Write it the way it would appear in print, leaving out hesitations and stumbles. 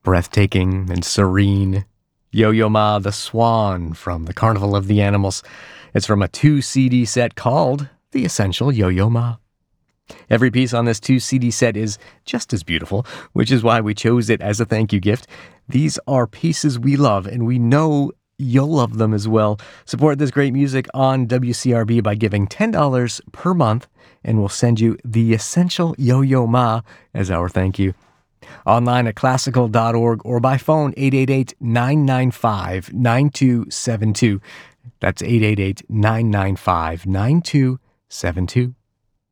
breathtaking and serene. Yo-Yo Ma, the Swan from the Carnival of the Animals. It's from a 2-CD set called The Essential Yo-Yo Ma. Every piece on this 2-CD set is just as beautiful, which is why we chose it as a thank you gift. These are pieces we love, and we know you'll love them as well. Support this great music on WCRB by giving $10 per month, and we'll send you The Essential Yo-Yo Ma as our thank you. Online at classical.org or by phone 888-995-9272. That's 888-995-9272.